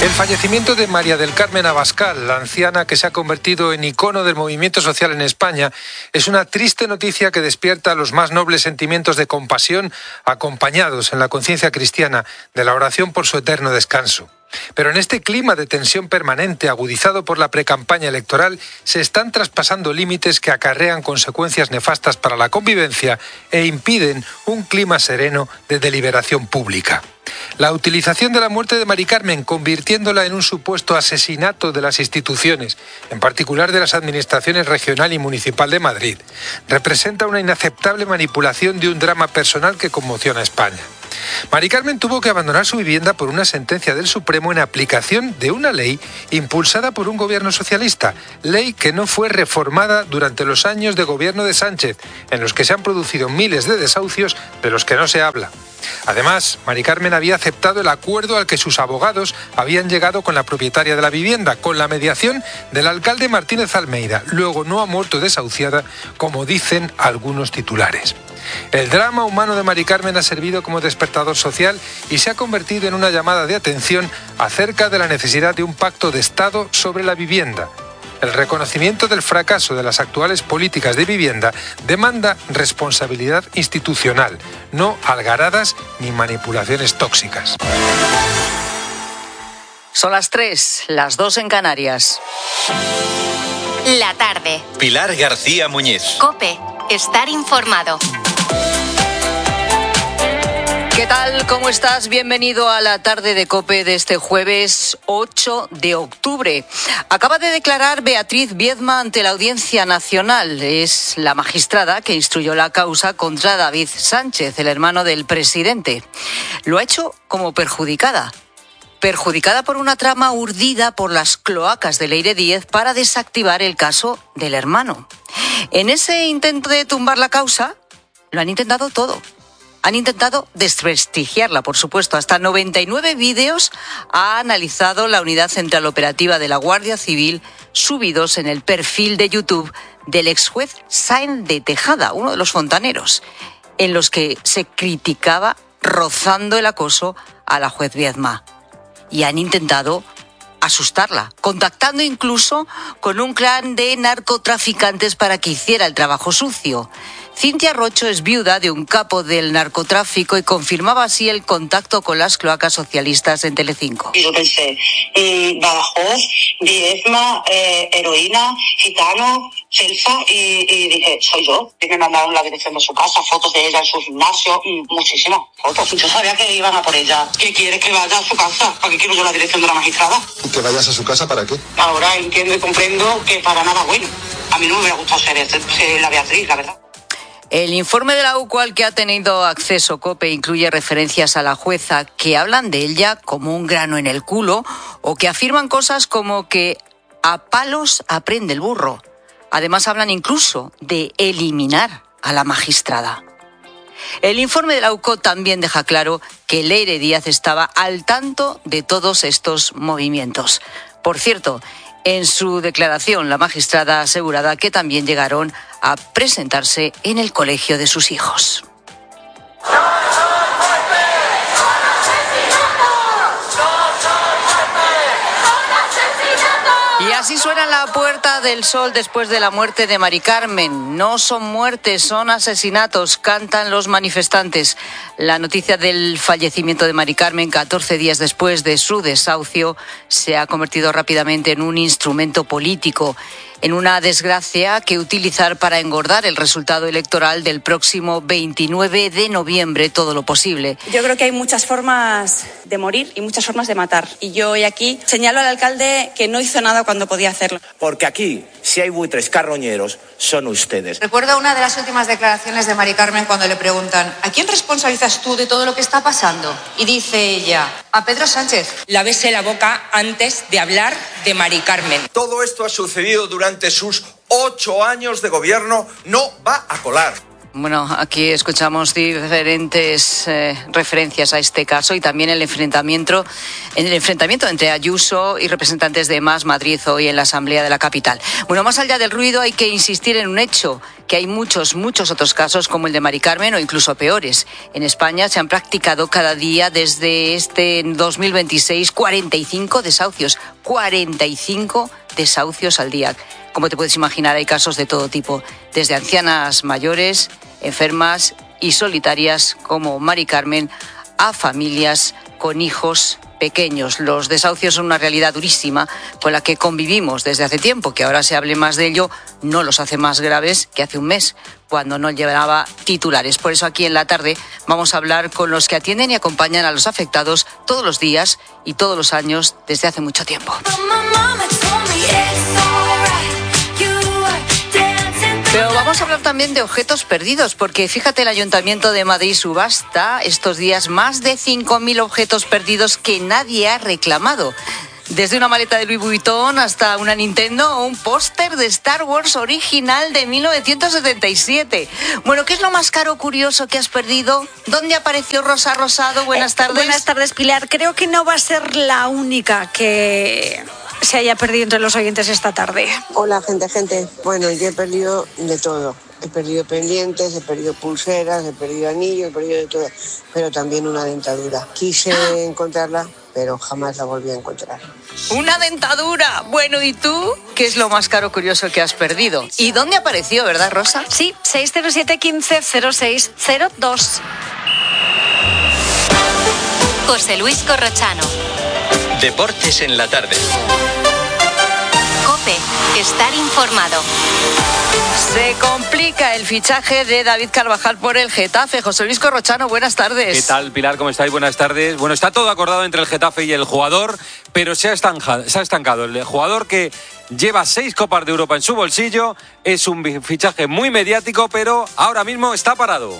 El fallecimiento de María del Carmen Abascal, la anciana que se ha convertido en icono del movimiento social en España, es una triste noticia que despierta los más nobles sentimientos de compasión, acompañados en la conciencia cristiana de la oración por su eterno descanso. Pero en este clima de tensión permanente, agudizado por la precampaña electoral, se están traspasando límites que acarrean consecuencias nefastas para la convivencia e impiden un clima sereno de deliberación pública. La utilización de la muerte de Mari Carmen, convirtiéndola en un supuesto asesinato de las instituciones, en particular de las administraciones regional y municipal de Madrid, representa una inaceptable manipulación de un drama personal que conmociona a España. Mari Carmen tuvo que abandonar su vivienda por una sentencia del Supremo en aplicación de una ley impulsada por un gobierno socialista, ley que no fue reformada durante los años de gobierno de Sánchez, en los que se han producido miles de desahucios de los que no se habla. Además, Mari Carmen había aceptado el acuerdo al que sus abogados habían llegado con la propietaria de la vivienda, con la mediación del alcalde Martínez Almeida. Luego no ha muerto desahuciada, como dicen algunos titulares. El drama humano de Mari Carmen ha servido como despertador social y se ha convertido en una llamada de atención acerca de la necesidad de un pacto de Estado sobre la vivienda. El reconocimiento del fracaso de las actuales políticas de vivienda demanda responsabilidad institucional, no algaradas ni manipulaciones tóxicas. Son las 3, las 2 en Canarias. La tarde. Pilar García Muñiz. COPE. Estar informado. ¿Qué tal? ¿Cómo estás? Bienvenido a la tarde de COPE de este jueves 8 de octubre. Acaba de declarar Beatriz Biedma ante la Audiencia Nacional. Es la magistrada que instruyó la causa contra David Sánchez, el hermano del presidente. Lo ha hecho como perjudicada por una trama urdida por las cloacas de Leire Díez para desactivar el caso del hermano. En ese intento de tumbar la causa, lo han intentado todo. Han intentado desprestigiarla, por supuesto. Hasta 99 vídeos ha analizado la Unidad Central Operativa de la Guardia Civil subidos en el perfil de YouTube del exjuez Sáenz de Tejada, uno de los fontaneros, en los que se criticaba rozando el acoso a la juez Biedma. Y han intentado asustarla, contactando incluso con un clan de narcotraficantes para que hiciera el trabajo sucio. Cintia Rocho es viuda de un capo del narcotráfico y confirmaba así el contacto con las cloacas socialistas en Telecinco. Y yo pensé, Badajoz, Biedma, heroína, gitano, Celsa, y dije, soy yo. Y me mandaron la dirección de su casa, fotos de ella en su gimnasio, muchísimas fotos. Yo sabía que iban a por ella. ¿Qué quieres que vaya a su casa? ¿Para qué quiero yo la dirección de la magistrada? ¿Que vayas a su casa para qué? Ahora entiendo y comprendo que para nada bueno. A mí no me hubiera gustado ser la Beatriz, la verdad. El informe de la UCO al que ha tenido acceso COPE incluye referencias a la jueza que hablan de ella como un grano en el culo o que afirman cosas como que a palos aprende el burro. Además hablan incluso de eliminar a la magistrada. El informe de la UCO también deja claro que Leire Díez estaba al tanto de todos estos movimientos. Por cierto, en su declaración, la magistrada ha asegurado que también llegaron a presentarse en el colegio de sus hijos. Y así suena la Puerta del Sol después de la muerte de Mari Carmen. No son muertes, son asesinatos, cantan los manifestantes. La noticia del fallecimiento de Mari Carmen, 14 días después de su desahucio, se ha convertido rápidamente en un instrumento político, en una desgracia que utilizar para engordar el resultado electoral del próximo 29 de noviembre, todo lo posible. Yo creo que hay muchas formas de morir y muchas formas de matar. Y yo hoy aquí señalo al alcalde que no hizo nada cuando podía hacerlo. Porque aquí, si hay buitres carroñeros, son ustedes. Recuerdo una de las últimas declaraciones de Mari Carmen cuando le preguntan ¿a quién responsabilizas tú de todo lo que está pasando? Y dice ella, a Pedro Sánchez. Lávese la boca antes de hablar de Mari Carmen. Todo esto ha sucedido durante sus 8 años de gobierno, no va a colar. Bueno, aquí escuchamos diferentes referencias a este caso y también el enfrentamiento entre Ayuso y representantes de Más Madrid hoy en la Asamblea de la capital. Bueno, más allá del ruido hay que insistir en un hecho, que hay muchos otros casos como el de Mari Carmen o incluso peores. En España se han practicado cada día desde este 2026 45 desahucios. 45 desahucios al día. Como te puedes imaginar, hay casos de todo tipo, desde ancianas mayores, enfermas y solitarias como Mari Carmen, a familias con hijos pequeños. Los desahucios son una realidad durísima con la que convivimos desde hace tiempo. Que ahora se hable más de ello no los hace más graves que hace un mes, cuando no llevaba titulares. Por eso aquí en la tarde vamos a hablar con los que atienden y acompañan a los afectados todos los días y todos los años desde hace mucho tiempo. Pero vamos a hablar también de objetos perdidos, porque fíjate, el Ayuntamiento de Madrid subasta estos días más de 5.000 objetos perdidos que nadie ha reclamado. Desde una maleta de Louis Vuitton hasta una Nintendo o un póster de Star Wars original de 1977. Bueno, ¿qué es lo más caro o curioso que has perdido? ¿Dónde apareció Rosa Rosado? Buenas tardes. Buenas tardes, Pilar. Creo que no va a ser la única que se haya perdido entre los oyentes esta tarde. Hola, gente. Bueno, yo he perdido de todo. He perdido pendientes, he perdido pulseras, he perdido anillos, he perdido de todo. Pero también una dentadura. Quise encontrarla, pero jamás la volví a encontrar. ¡Una dentadura! Bueno, ¿y tú? ¿Qué es lo más caro curioso que has perdido? ¿Y dónde apareció, verdad, Rosa? Sí, 607 15 0602. José Luis Corrochano. Deportes en la tarde. COPE. Estar informado. Se complica el fichaje de David Carvajal por el Getafe. José Luis Corrochano, buenas tardes. ¿Qué tal, Pilar? ¿Cómo estáis? Buenas tardes. Bueno, está todo acordado entre el Getafe y el jugador, pero se ha estancado. El jugador, que lleva 6 Copas de Europa en su bolsillo, es un fichaje muy mediático, pero ahora mismo está parado.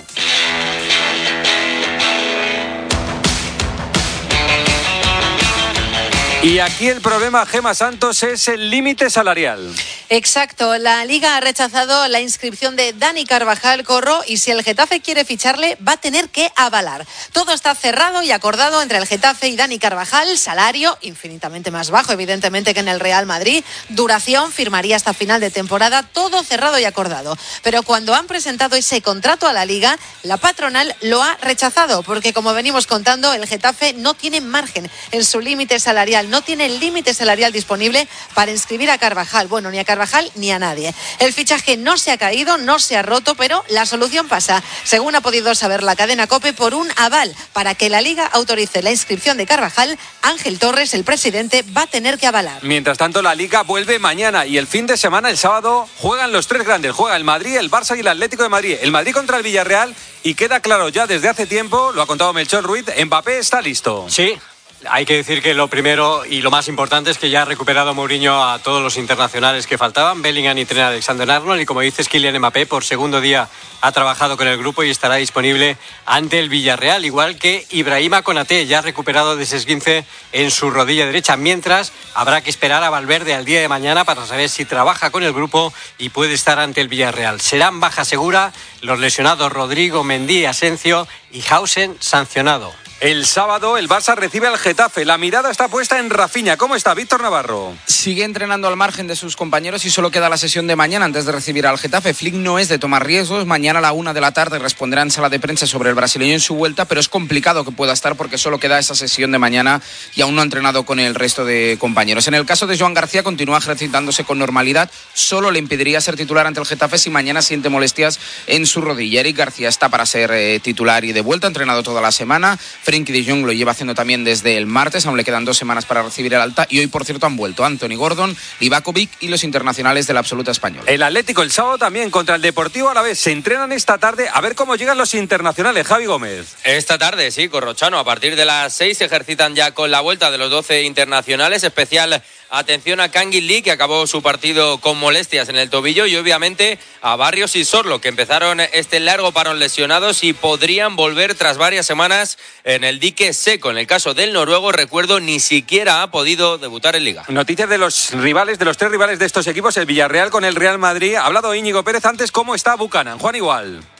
Y aquí el problema, Gemma Santos, es el límite salarial. Exacto, la Liga ha rechazado la inscripción de Dani Carvajal, Corro, y si el Getafe quiere ficharle va a tener que avalar. Todo está cerrado y acordado entre el Getafe y Dani Carvajal, salario infinitamente más bajo evidentemente que en el Real Madrid, duración, firmaría hasta final de temporada, todo cerrado y acordado. Pero cuando han presentado ese contrato a la Liga, la patronal lo ha rechazado, porque como venimos contando, el Getafe no tiene margen en su límite salarial, no tiene el límite salarial disponible para inscribir a Carvajal, bueno, ni a Carvajal ni a nadie. El fichaje no se ha caído, no se ha roto, pero la solución pasa, según ha podido saber la cadena COPE, por un aval para que la Liga autorice la inscripción de Carvajal. Ángel Torres, el presidente, va a tener que avalar. Mientras tanto, la Liga vuelve mañana y el fin de semana, el sábado, juegan los 3 grandes. Juega el Madrid, el Barça y el Atlético de Madrid. El Madrid contra el Villarreal, y queda claro ya desde hace tiempo, lo ha contado Melchor Ruiz, Mbappé está listo. Sí. Hay que decir que lo primero y lo más importante es que ya ha recuperado Mourinho a todos los internacionales que faltaban, Bellingham y Trent Alexander-Arnold, y como dices, Kylian Mbappé por segundo día ha trabajado con el grupo y estará disponible ante el Villarreal, igual que Ibrahima Konaté, ya ha recuperado de ese esguince en su rodilla derecha, mientras habrá que esperar a Valverde al día de mañana para saber si trabaja con el grupo y puede estar ante el Villarreal. Serán baja segura los lesionados Rodrigo, Mendy, Asencio y Hausen, sancionado. El sábado el Barça recibe al Getafe. La mirada está puesta en Rafinha. ¿Cómo está Víctor Navarro? Sigue entrenando al margen de sus compañeros y solo queda la sesión de mañana antes de recibir al Getafe. Flick no es de tomar riesgos. Mañana a la 1 de la tarde responderá en sala de prensa sobre el brasileño en su vuelta, pero es complicado que pueda estar porque solo queda esa sesión de mañana y aún no ha entrenado con el resto de compañeros. En el caso de Joan García, continúa ejercitándose con normalidad. Solo le impediría ser titular ante el Getafe si mañana siente molestias en su rodilla. Eric García está para ser titular y de vuelta, ha entrenado toda la semana. Frenkie de Jong lo lleva haciendo también desde el martes, aún le quedan 2 semanas para recibir el alta, y hoy por cierto han vuelto Anthony Gordon, Livakovic y los internacionales de la absoluta española. El Atlético el sábado también contra el Deportivo Alavés. Se entrenan esta tarde, a ver cómo llegan los internacionales. Javi Gómez. Esta tarde, sí, Corrochano, a partir de las 6 se ejercitan ya con la vuelta de los 12 internacionales. Especial atención a Kangin Lee, que acabó su partido con molestias en el tobillo, y obviamente a Barrios y Sorlo, que empezaron este largo parón lesionados y podrían volver tras varias semanas en el dique seco. En el caso del noruego, recuerdo, ni siquiera ha podido debutar en Liga. Noticias de los rivales, de los 3 rivales de estos equipos, el Villarreal con el Real Madrid. Ha hablado Íñigo Pérez antes. ¿Cómo está Buchanan? Juan Igual.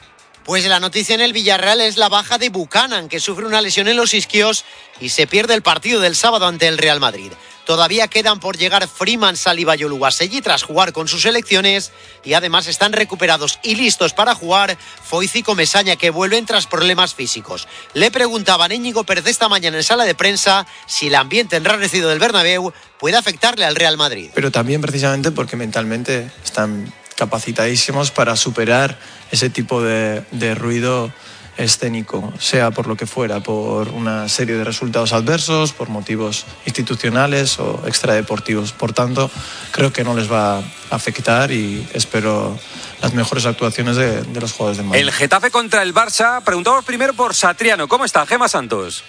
Pues la noticia en el Villarreal es la baja de Buchanan, que sufre una lesión en los isquios y se pierde el partido del sábado ante el Real Madrid. Todavía quedan por llegar Freeman, Saliba y Oluwaseyi tras jugar con sus selecciones, y además están recuperados y listos para jugar Foyth y Comesaña, que vuelven tras problemas físicos. Le preguntaban a Íñigo Pérez esta mañana en sala de prensa si el ambiente enrarecido del Bernabéu puede afectarle al Real Madrid. Pero también precisamente porque mentalmente están capacitadísimos para superar ese tipo de ruido escénico, sea por lo que fuera, por una serie de resultados adversos, por motivos institucionales o extradeportivos. Por tanto, creo que no les va a afectar y espero las mejores actuaciones de los jugadores del Madrid. El Getafe contra el Barça. Preguntamos primero por Satriano. ¿Cómo está Gemma Santos?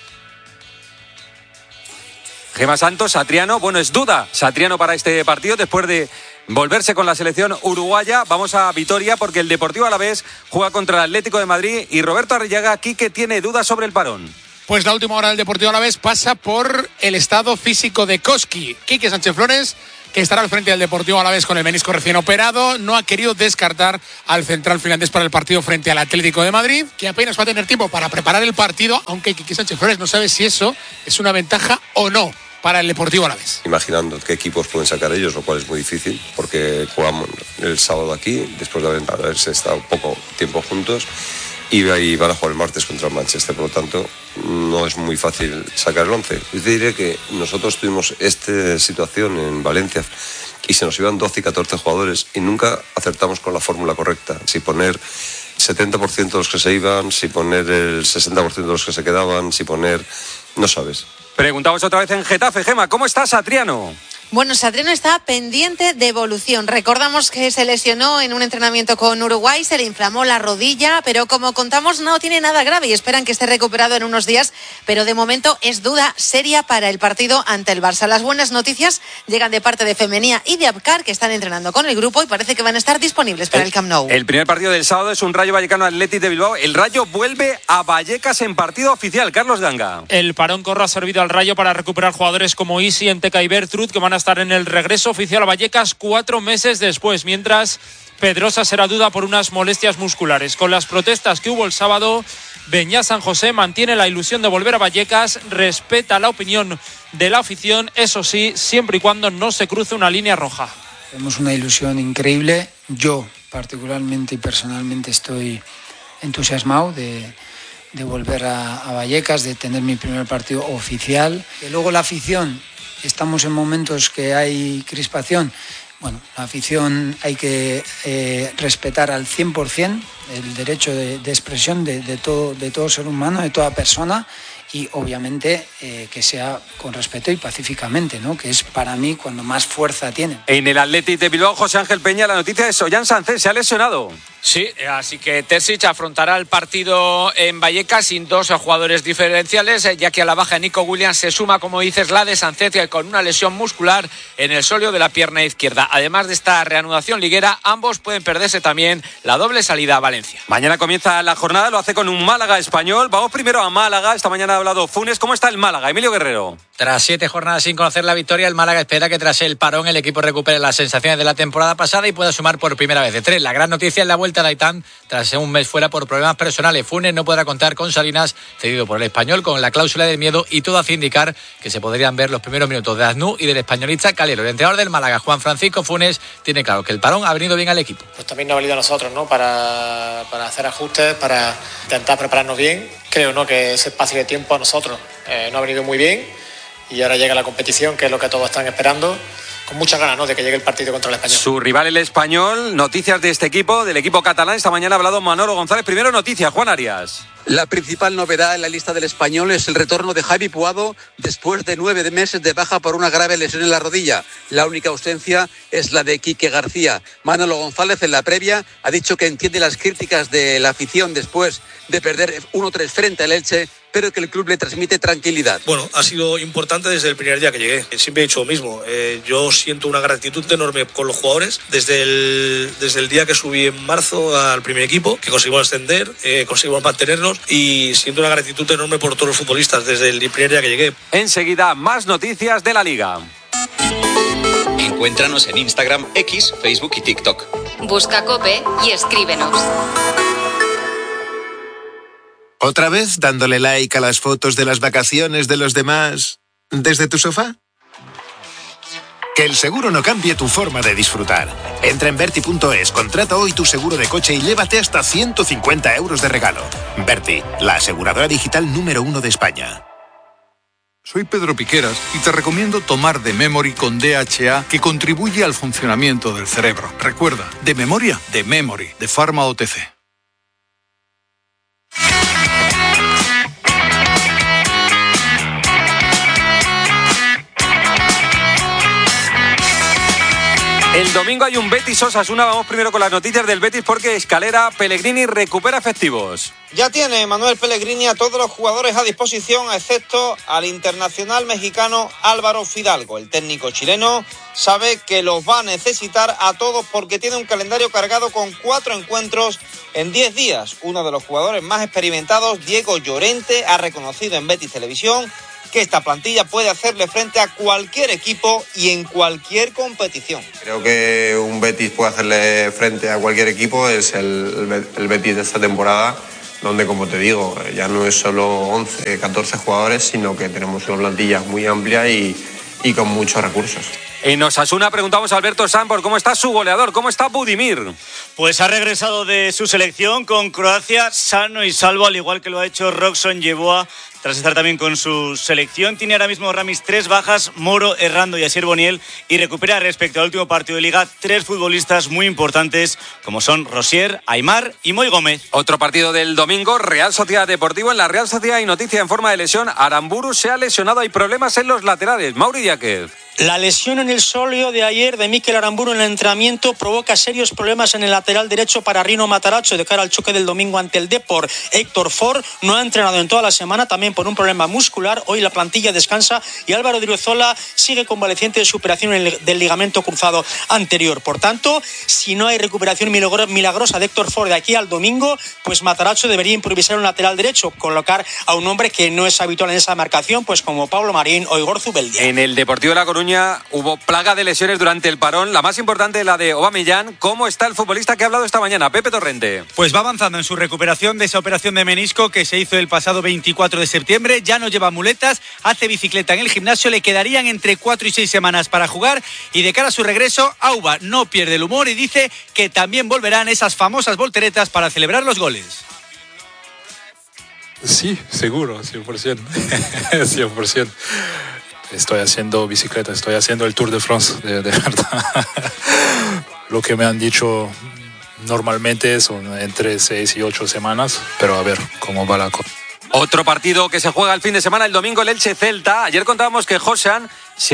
Gemma Santos, Satriano. Bueno, es duda Satriano para este partido después de volverse con la selección uruguaya. Vamos a Vitoria porque el Deportivo Alavés juega contra el Atlético de Madrid y Roberto Arrillaga aquí que tiene dudas sobre el parón. Pues la última hora del Deportivo Alavés pasa por el estado físico de Koski. Quique Sánchez Flores, que estará al frente del Deportivo Alavés con el menisco recién operado, no ha querido descartar al central finlandés para el partido frente al Atlético de Madrid, que apenas va a tener tiempo para preparar el partido, aunque Quique Sánchez Flores no sabe si eso es una ventaja o no para el Deportivo Alavés. Imaginando qué equipos pueden sacar ellos, lo cual es muy difícil, porque jugamos el sábado aquí, después de haberse estado poco tiempo juntos, y van a jugar el martes contra el Manchester, por lo tanto no es muy fácil sacar el 11. Yo te diré que nosotros tuvimos esta situación en Valencia y se nos iban 12 y 14 jugadores y nunca acertamos con la fórmula correcta. Si poner 70% de los que se iban, si poner el 60% de los que se quedaban, si poner... no sabes. Preguntamos otra vez en Getafe. Gemma, ¿cómo está Satriano? Bueno, Satriano está pendiente de evolución. Recordamos que se lesionó en un entrenamiento con Uruguay, se le inflamó la rodilla, pero como contamos no tiene nada grave y esperan que esté recuperado en unos días, pero de momento es duda seria para el partido ante el Barça. Las buenas noticias llegan de parte de Femenía y de Abkar, que están entrenando con el grupo y parece que van a estar disponibles para el Camp Nou. El primer partido del sábado es un Rayo Vallecano Athletic de Bilbao. El Rayo vuelve a Vallecas en partido oficial. Carlos Ganga. El parón Corro ha servido al Rayo para recuperar jugadores como Isi, Enteca y Bertrud, que van a estar en el regreso oficial a Vallecas 4 meses después, mientras Pedrosa será duda por unas molestias musculares. Con las protestas que hubo el sábado, Beñá San José mantiene la ilusión de volver a Vallecas, respeta la opinión de la afición, eso sí, siempre y cuando no se cruce una línea roja. Tenemos una ilusión increíble. Yo particularmente y personalmente estoy entusiasmado de volver a Vallecas, de tener mi primer partido oficial. Y luego la afición, estamos en momentos que hay crispación. Bueno, la afición hay que respetar al 100% el derecho de expresión de todo ser humano, de toda persona, y obviamente que sea con respeto y pacíficamente, ¿no? Que es para mí cuando más fuerza tiene. En el Athletic de Bilbao, José Ángel Peña, la noticia es Ollán Sánchez se ha lesionado. Sí, así que Terzic afrontará el partido en Vallecas sin 2 jugadores diferenciales, ya que a la baja Nico Williams se suma, como dices, la de Sánchez, con una lesión muscular en el sóleo de la pierna izquierda. Además de esta reanudación liguera, ambos pueden perderse también la doble salida a Valencia. Mañana comienza la jornada, lo hace con un Málaga español. Vamos primero a Málaga. Esta mañana ha hablado Funes. ¿Cómo está el Málaga? Emilio Guerrero. Tras 7 jornadas sin conocer la victoria, el Málaga espera que tras el parón el equipo recupere las sensaciones de la temporada pasada y pueda sumar por primera vez de 3. La gran noticia es la vuelta de Aitán tras un mes fuera por problemas personales. Funes no podrá contar con Salinas, cedido por el español con la cláusula del miedo, y todo hace indicar que se podrían ver los primeros minutos de Aznou y del españolista Calero. El entrenador del Málaga, Juan Francisco Funes, tiene claro que el parón ha venido bien al equipo. Pues también nos ha valido a nosotros, ¿no? Para hacer ajustes, para intentar prepararnos bien. Creo, ¿no?, que ese espacio de tiempo a nosotros no ha venido muy bien, y ahora llega la competición, que es lo que todos están esperando, con muchas ganas, ¿no?, de que llegue el partido contra el Español. Su rival el Español. Noticias de este equipo, del equipo catalán. Esta mañana ha hablado Manolo González. Primero noticias, Juan Arias. La principal novedad en la lista del Español es el retorno de Javi Puado después de 9 meses de baja por una grave lesión en la rodilla. La única ausencia es la de Quique García. Manolo González en la previa ha dicho que entiende las críticas de la afición después de perder 1-3 frente al Elche, pero que el club le transmite tranquilidad. Bueno, ha sido importante desde el primer día que llegué. Siempre he dicho lo mismo. Yo siento una gratitud enorme con los jugadores desde el día que subí en marzo al primer equipo, que conseguimos ascender, conseguimos mantenernos, y siento una gratitud enorme por todos los futbolistas desde el primer día que llegué. Enseguida, más noticias de la Liga. Encuéntranos en Instagram, X, Facebook y TikTok. Busca COPE y escríbenos. ¿Otra vez dándole like a las fotos de las vacaciones de los demás desde tu sofá? Que el seguro no cambie tu forma de disfrutar. Entra en Verti.es, contrata hoy tu seguro de coche y llévate hasta 150 euros de regalo. Verti, la aseguradora digital número 1 de España. Soy Pedro Piqueras y te recomiendo tomar The Memory con DHA, que contribuye al funcionamiento del cerebro. Recuerda, de memoria, The Memory, de Pharma OTC. El domingo hay un Betis-Osasuna. Vamos primero con las noticias del Betis porque Escalera, Pellegrini recupera efectivos. Ya tiene Manuel Pellegrini a todos los jugadores a disposición, excepto al internacional mexicano Álvaro Fidalgo. El técnico chileno sabe que los va a necesitar a todos porque tiene un calendario cargado con 4 encuentros en 10 días. Uno de los jugadores más experimentados, Diego Llorente, ha reconocido en Betis Televisión que esta plantilla puede hacerle frente a cualquier equipo y en cualquier competición. Creo que un Betis puede hacerle frente a cualquier equipo, es el Betis de esta temporada, donde, como te digo, ya no es solo 11, 14 jugadores, sino que tenemos una plantilla muy amplia y con muchos recursos. En Osasuna preguntamos a Alberto Sanz por cómo está su goleador, cómo está Budimir. Pues ha regresado de su selección con Croacia sano y salvo, al igual que lo ha hecho Roxon Yeboah tras estar también con su selección. Tiene ahora mismo Ramis 3 bajas, Moro, Errando y Asier Boniel, y recupera respecto al último partido de Liga 3 futbolistas muy importantes como son Rosier, Aimar y Moy Gómez. Otro partido del domingo, Real Sociedad Deportivo. En la Real Sociedad hay noticia en forma de lesión. Aramburu se ha lesionado, hay problemas en los laterales. Mauri Díaz. La lesión en el sóleo de ayer de Mikel Aramburu en el entrenamiento provoca serios problemas en el lateral derecho para Rino Matarazzo de cara al choque del domingo ante el Depor. Héctor Ford no ha entrenado en toda la semana, también por un problema muscular. Hoy la plantilla descansa y Álvaro Driozola sigue convaleciente de su operación del ligamento cruzado anterior. Por tanto, si no hay recuperación milagrosa de Héctor Ford de aquí al domingo, pues Matarazzo debería improvisar un lateral derecho, colocar a un hombre que no es habitual en esa marcación, pues como Pablo Marín o Igor Zubeldia. En el Deportivo de La Coruña hubo plaga de lesiones durante el parón, la más importante la de Aubameyang. ¿Cómo está el futbolista que ha hablado esta mañana? Pepe Torrente. Pues va avanzando en su recuperación de esa operación de menisco que se hizo el pasado 24 de septiembre, ya no lleva muletas, hace bicicleta en el gimnasio, le quedarían entre 4 y 6 semanas para jugar y de cara a su regreso, Auba no pierde el humor y dice que también volverán esas famosas volteretas para celebrar los goles. Sí, seguro, 100%. 100%. Estoy haciendo bicicleta, estoy haciendo el Tour de France, de verdad. Lo que me han dicho normalmente son entre 6 y 8 semanas, pero a ver cómo va la cosa. Otro partido que se juega el fin de semana, el domingo, el Elche-Celta. Ayer contábamos que Josean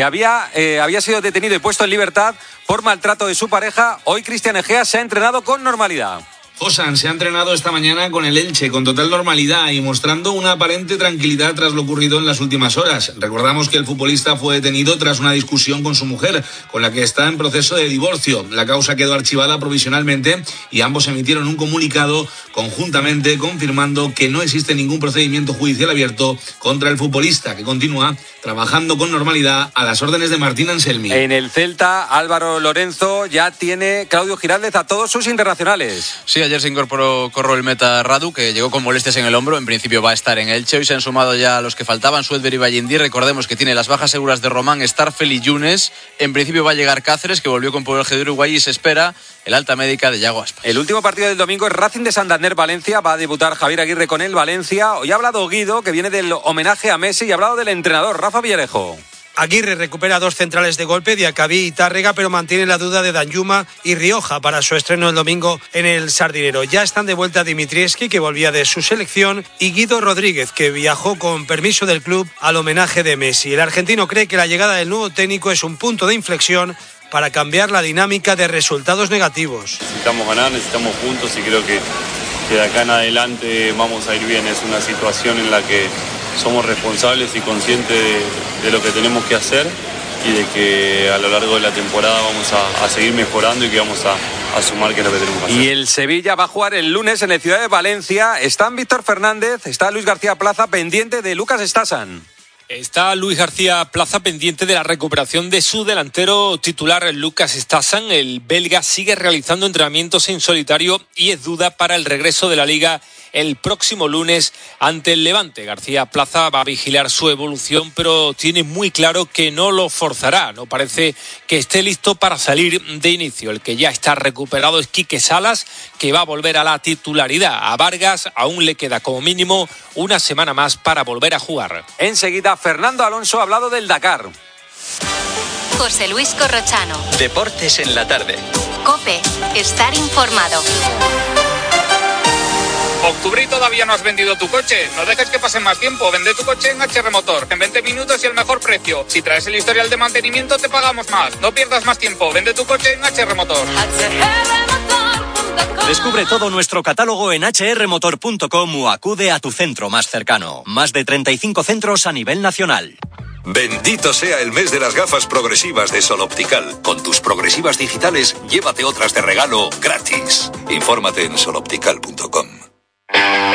había sido detenido y puesto en libertad por maltrato de su pareja. Hoy Cristian Egea se ha entrenado con normalidad. Josan se ha entrenado esta mañana con el Elche con total normalidad y mostrando una aparente tranquilidad tras lo ocurrido en las últimas horas. Recordamos que el futbolista fue detenido tras una discusión con su mujer, con la que está en proceso de divorcio. La causa quedó archivada provisionalmente y ambos emitieron un comunicado conjuntamente confirmando que no existe ningún procedimiento judicial abierto contra el futbolista, que continúa trabajando con normalidad a las órdenes de Martín Anselmi. En el Celta, Álvaro Lorenzo ya tiene Claudio Giraldez a todos sus internacionales. Sí, ayer se incorporó el meta Radu, que llegó con molestias en el hombro. En principio va a estar en Elche. Hoy se han sumado ya los que faltaban, Suedber y Ballindí. Recordemos que tiene las bajas seguras de Román, Starfel y Yunes. En principio va a llegar Cáceres, que volvió con Puebla de Uruguay, y se espera el alta médica de Yago Aspas. El último partido del domingo es Racing de Santander-Valencia. Va a debutar Javier Aguirre con el Valencia. Hoy ha hablado Guido, que viene del homenaje a Messi, y ha hablado del entrenador, Rafa Villarejo. Aguirre recupera 2 centrales de golpe, Diacabí y Tárrega, pero mantiene la duda de Danjuma y Rioja para su estreno el domingo en el Sardinero. Ya están de vuelta Dimitrievski, que volvía de su selección, y Guido Rodríguez, que viajó con permiso del club al homenaje de Messi. El argentino cree que la llegada del nuevo técnico es un punto de inflexión para cambiar la dinámica de resultados negativos. Necesitamos ganar, necesitamos puntos y creo que de acá en adelante vamos a ir bien. Es una situación en la que somos responsables y conscientes de lo que tenemos que hacer y de que a lo largo de la temporada vamos a seguir mejorando y que vamos a sumar, que es lo que tenemos que hacer. Y el Sevilla va a jugar el lunes en la ciudad de Valencia. Están Víctor Fernández, está Luis García Plaza, pendiente de Lucas Stasan. Está Luis García Plaza pendiente de la recuperación de su delantero titular, Lucas Stasan. El belga sigue realizando entrenamientos en solitario y es duda para el regreso de la Liga el próximo lunes ante el Levante. García Plaza va a vigilar su evolución, pero tiene muy claro que no lo forzará. No parece que esté listo para salir de inicio. El que ya está recuperado es Quique Salas, que va a volver a la titularidad. A Vargas aún le queda como mínimo una semana más para volver a jugar. Enseguida, Fernando Alonso ha hablado del Dakar. José Luis Corrochano. Deportes en la tarde. COPE. Estar informado. Octubre y todavía no has vendido tu coche. No dejes que pase más tiempo. Vende tu coche en HR Motor. En 20 minutos y el mejor precio. Si traes el historial de mantenimiento te pagamos más. No pierdas más tiempo. Vende tu coche en HR Motor. Descubre todo nuestro catálogo en hrmotor.com o acude a tu centro más cercano. Más de 35 centros a nivel nacional. Bendito sea el mes de las gafas progresivas de Sol Optical. Con tus progresivas digitales, llévate otras de regalo gratis. Infórmate en soloptical.com.